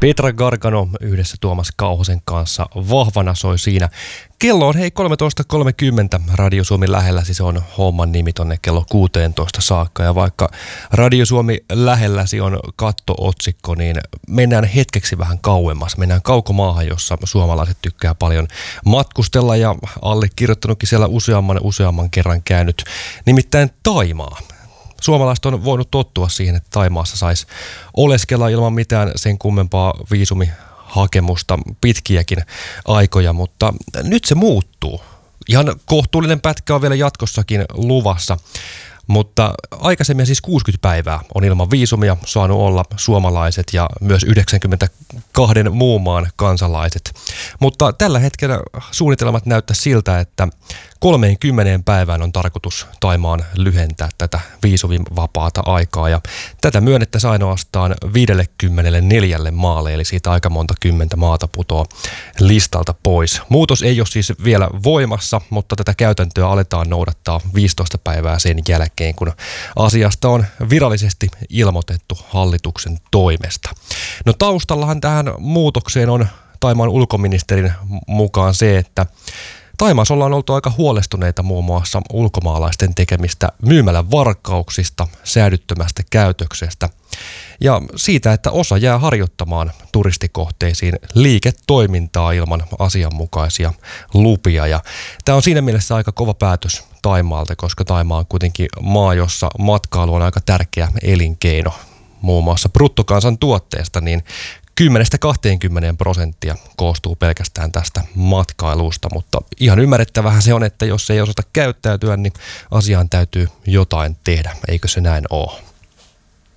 Petra Gargano yhdessä Tuomas Kauhasen kanssa vahvana soi siinä. Kello on 13.30 Radio Suomi lähelläsi, se on homman nimi tonne kello 16 saakka. Ja vaikka Radio Suomi lähelläsi on kattootsikko, niin mennään hetkeksi vähän kauemmas. Mennään kaukomaahan, jossa suomalaiset tykkää paljon matkustella ja allekirjoittanutkin siellä useamman kerran käynyt. Nimittäin Thaimaa. Suomalaiset on voinut tottua siihen, että Thaimaassa saisi oleskella ilman mitään sen kummempaa viisumihakemusta pitkiäkin aikoja, mutta nyt se muuttuu. Ihan kohtuullinen pätkä on vielä jatkossakin luvassa, mutta aikaisemmin siis 60 päivää on ilman viisumia saanut olla suomalaiset ja myös 92 muun maan kansalaiset. Mutta tällä hetkellä suunnitelmat näyttää siltä, että 30 päivään on tarkoitus Thaimaan lyhentää tätä viisumivapaata aikaa ja tätä myönnettäisiin ainoastaan 54 maalle, eli siitä aika monta kymmentä maata putoo listalta pois. Muutos ei ole siis vielä voimassa, mutta tätä käytäntöä aletaan noudattaa 15 päivää sen jälkeen, kun asiasta on virallisesti ilmoitettu hallituksen toimesta. No taustallahan tähän muutokseen on Thaimaan ulkoministerin mukaan se, että Thaimaassa ollaan oltu aika huolestuneita muun muassa ulkomaalaisten tekemistä myymälävarkauksista, säädyttömästä käytöksestä ja siitä, että osa jää harjoittamaan turistikohteisiin liiketoimintaa ilman asianmukaisia lupia. Ja tämä on siinä mielessä aika kova päätös Thaimaalta, koska Thaimaa on kuitenkin maa, jossa matkailu on aika tärkeä elinkeino. Muun muassa bruttokansantuotteesta, niin 10-20% koostuu pelkästään tästä matkailusta, mutta ihan ymmärrettävähän se on, että jos ei osata käyttäytyä, niin asiaan täytyy jotain tehdä, eikö se näin ole?